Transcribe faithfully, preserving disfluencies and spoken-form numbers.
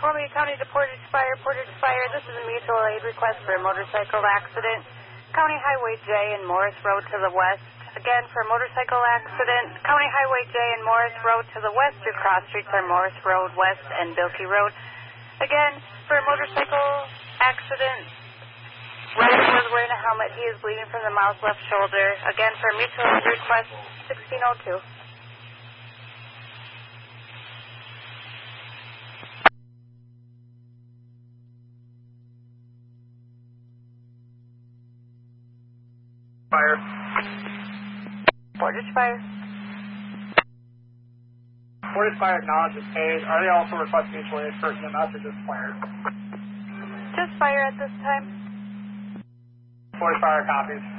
Columbia County to Portage Fire, Portage Fire. This is a mutual aid request for a motorcycle accident. County Highway J and Morris Road to the west. Again, for a motorcycle accident, County Highway J and Morris Road to the west. Your cross streets are Morris Road West and Bilkey Road. Again, for a motorcycle accident, rider was wearing a helmet. He is bleeding from the mouth, left shoulder. Again, for a mutual aid request, sixteen oh two. Fire. Portage Fire. Portage Fire acknowledges paid. Are they also requesting mutual aid for E M S or just fire? Just fire at this time. Portage Fire copies.